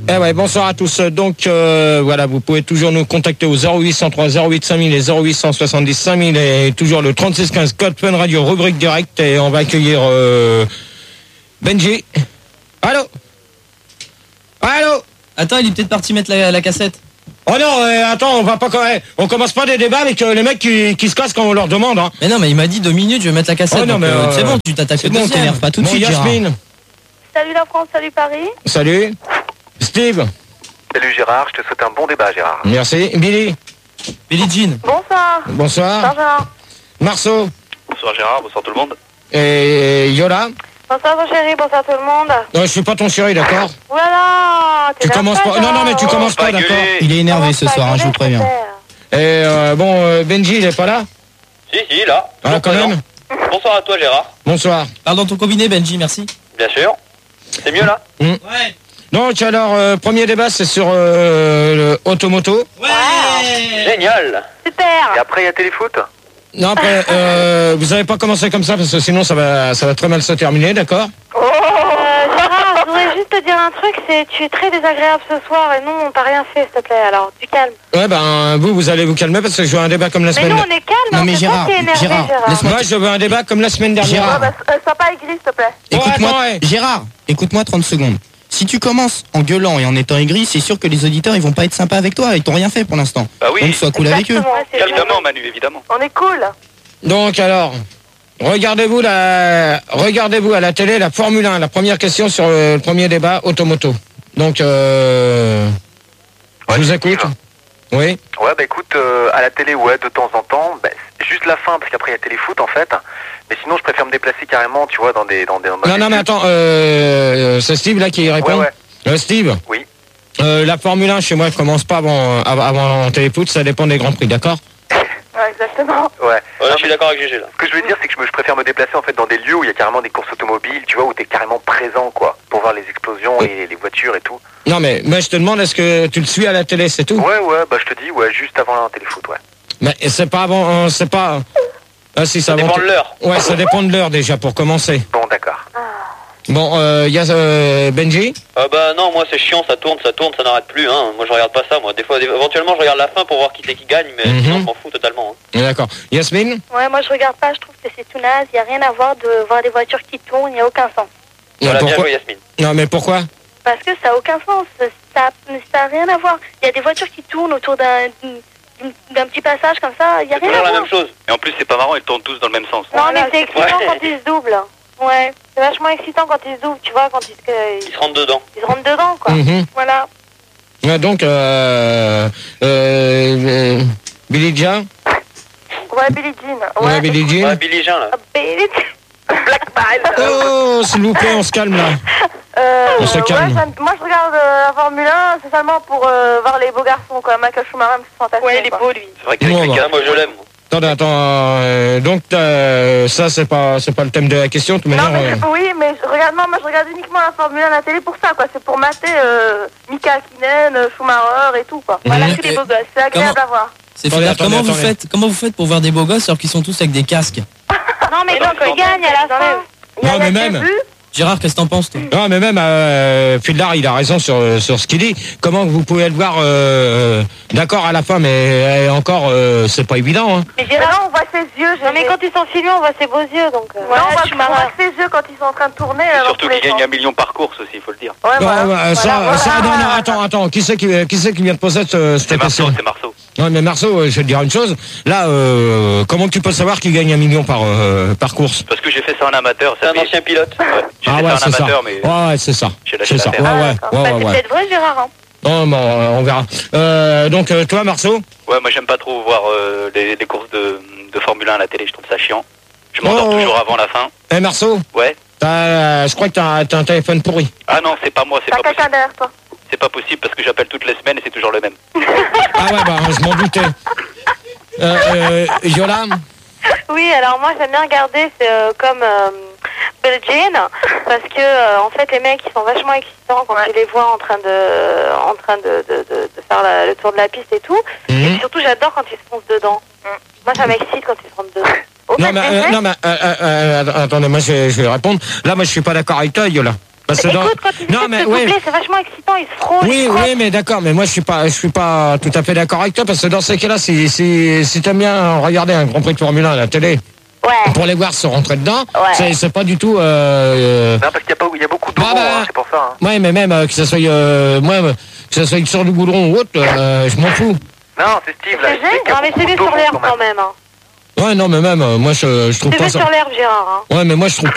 Eh ouais, bonsoir à tous. Donc voilà, vous pouvez toujours nous contacter au 0803 08 5000 et 0870 5000 et toujours le 3615 code Fun Radio rubrique direct et on va accueillir Benji. Allô. Attends, il est peut-être parti mettre la cassette. Oh non, attends, on commence pas des débats avec les mecs qui se cassent quand on leur demande. Hein. Mais non, mais il m'a dit 2 minutes, je vais mettre la cassette. Oh non, mais c'est bon, tu t'attaques au deuxième. T'énerve pas tout de suite, Yasmine. Salut la France, salut Paris. Salut. Steve. Salut Gérard, je te souhaite un bon débat Gérard. Merci. Billy. Billie Jean. Bonsoir. Bonsoir. Bonsoir. Marceau. Bonsoir Gérard, bonsoir tout le monde. Et Yola. Bonsoir mon chéri, bonsoir tout le monde. Non, je suis pas ton chéri, d'accord. Voilà. Tu commences pas. Non, mais tu commences pas, d'accord. Il est énervé ce soir, je vous préviens. Et Benji, il est pas là. Si, là. Ah, quand même. Bonsoir à toi, Gérard. Bonsoir. Parle dans ton combiné, Benji, merci. Bien sûr. C'est mieux, là? Ouais. Donc, alors, premier débat, c'est sur le automoto. Ouais. Génial. Et après il y a téléfoot. Non, après, vous avez pas commencé comme ça, parce que sinon, ça va très mal se terminer, d'accord. Gérard, je voudrais juste te dire un truc, c'est tu es très désagréable ce soir et nous on t'a rien fait s'il te plaît, alors tu calmes. Ouais, ben, vous allez vous calmer, parce que je veux un débat comme la Mais semaine nous on dernière. est calme, Non, on mais sait pas Gérard, que t'es énervé Gérard, Gérard. Moi, je veux un débat comme la semaine dernière. Gérard. Sois pas aigri s'il te plaît. Écoute-moi, attends, ouais. Gérard, écoute-moi 30 secondes. Si tu commences en gueulant et en étant aigri, c'est sûr que les auditeurs ils vont pas être sympas avec toi, ils t'ont rien fait pour l'instant. Bah oui. Donc sois cool avec eux. Exactement, c'est Calmement Manu évidemment. On est cool. Donc, alors, regardez-vous à la télé la Formule 1, la première question sur le premier débat automoto. Donc, je vous écoute. Steve. Oui. Ouais bah écoute, à la télé ouais de temps en temps, bah, c'est juste la fin parce qu'après il y a téléfoot en fait. Mais sinon je préfère me déplacer carrément, tu vois, dans des Non, mais attends, c'est Steve là qui répond. Ouais. Steve. Oui. La Formule 1 chez moi elle commence pas avant téléfoot, ça dépend des grands prix, d'accord. Ouais, exactement. Ouais. Je suis d'accord avec GG, là. Ce que je veux dire c'est que je préfère me déplacer en fait dans des lieux où il y a carrément des courses automobiles, tu vois, où t'es carrément présent quoi, pour voir les explosions et les voitures et tout. Non mais je te demande, est-ce que tu le suis à la télé, c'est tout? Ouais, bah je te dis, ouais, juste avant un téléfoot, ouais. Mais c'est pas avant, c'est pas... Ah si, Ça avant... dépend de l'heure. Ouais, ça dépend de l'heure déjà pour commencer. Bon, d'accord. Bon, il y a Benji. Bah non, moi c'est chiant, ça tourne, ça n'arrête plus, hein. Moi je regarde pas ça, moi. Des fois, éventuellement je regarde la fin pour voir qui c'est qui gagne, mais sinon je m'en fous totalement. Hein. D'accord. Yasmine. Ouais, moi je regarde pas, je trouve que c'est tout naze, il y a rien à voir de voir des voitures qui tournent, il y a aucun sens. Voilà, bien Pourquoi? joué, Yasmine. Non mais pourquoi? Parce que ça a aucun sens, ça a rien à voir. Il y a des voitures qui tournent autour d'un petit passage comme ça, il y a C'est rien à toujours la voir. même chose. Et en plus c'est pas marrant, ils tournent tous dans le même sens. Non, mais c'est excitant Ouais. quand ils se doublent. Ouais, c'est vachement excitant quand ils se doublent, tu vois, quand Ils se rentrent dedans. ils se rentrent dedans, quoi. Mhm. Voilà. Ouais, donc, Billy Jean. Ouais, Billie Jean. Ouais, Billy Jean. Ouais, Billy Jean, là. Billie Jean. Black Mile. Oh, s'il vous plaît, on se calme là. On se calme. Moi je regarde la Formule 1, c'est seulement pour voir les beaux garçons, quoi. Michael Schumacher, c'est fantastique. Ouais, il est beau, lui. C'est vrai qu'avec Bon, les bah. gars, Ah, moi je l'aime. moi. Attends, donc ça c'est pas le thème de la question. De toute Non, manière, mais oui, mais je regarde uniquement la Formule 1 à la télé pour ça, quoi. C'est pour mater Mika Hakkinen, Schumacher et tout, quoi. Voilà, Mhm. que les beaux gosses. C'est agréable à voir. C'est Attendez, fait. attendez. Comment vous faites pour voir des beaux gosses alors qu'ils sont tous avec des casques? Non, mais donc, ils gagnent à la fin. Non, mais même. Gérard, qu'est-ce que t'en penses, toi? non, mais même Fildar, il a raison sur ce qu'il dit. Comment vous pouvez le voir d'accord à la fin, mais encore c'est pas évident. Hein. Mais Gérard, on voit ses yeux. Non, mais quand ils sont filmés, on voit ses beaux yeux, donc. Non, on voit ses yeux quand ils sont en train de tourner. surtout qu'ils gagnent 1 million par course aussi, il faut le dire. Ouais, Non, voilà. non, attends, qui c'est qui vient de poser cette C'est question? Marceau, c'est Marceau. Non, mais Marceau, je vais te dire une chose. Là, comment tu peux savoir qu'il gagne 1 million par course? Parce que j'ai fait ça en amateur. C'est un ancien pilote. Ouais, j'ai fait ça en c'est ça. amateur, mais Ouais, c'est ça. j'ai lâché C'est ça. l'affaire. Ouais. C'est peut-être vrai, Gérard. Hein. Non, bon, on verra. Donc, toi, Marceau? Ouais, moi j'aime pas trop voir les courses de Formule 1 à la télé, je trouve ça chiant. Je m'endors toujours avant la fin. Eh, Marceau? Ouais. Je crois que t'as un téléphone pourri. Ah non, c'est pas moi, c'est T'as pas quelqu'un possible. derrière toi. C'est pas possible parce que j'appelle toutes les semaines et c'est toujours le même. Ah ouais, bah, je m'en doutais. Yola? Oui, alors moi j'aime bien regarder, c'est comme Billie Jean, parce que en fait les mecs ils sont vachement excitants quand tu les vois en train de faire le tour de la piste et tout. Et puis surtout j'adore quand ils se foncent dedans. Moi ça m'excite quand ils se rentrent dedans. Au fait, Non, mais attendez, moi je vais répondre. Là, moi je suis pas d'accord avec toi, Yola. Parce que Écoute, quand ils essaient de se doubler, c'est vachement excitant, ils se frôlent. Oui, mais d'accord, mais moi je suis pas tout à fait d'accord avec toi parce que dans ces cas-là, si t'aimes bien regarder un Grand Prix de Formule 1 à la télé, pour les voir se rentrer dedans, c'est pas du tout. Non, parce qu'il y a beaucoup d'eau, c'est pour ça. Hein. Ouais, mais même que ça soit que ça soit sur du goudron ou autre, je m'en fous. Non, c'est Steve là. Non, mais c'est sur l'herbe quand même. Ouais, non, mais même moi je trouve pas ça. C'est sur l'herbe, Gérard. Ouais, mais moi je trouve